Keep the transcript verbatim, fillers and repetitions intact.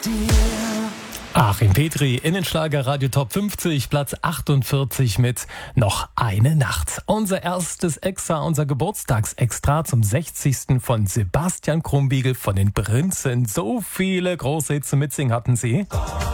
Achim Petri, Innenschlager Radio Top fünfzig, Platz achtundvierzig mit Noch eine Nacht. Unser erstes Extra, unser Geburtstagsextra zum sechzigsten von Sebastian Krumbiegel von den Prinzen. So viele große Hits zum Mitsingen hatten sie.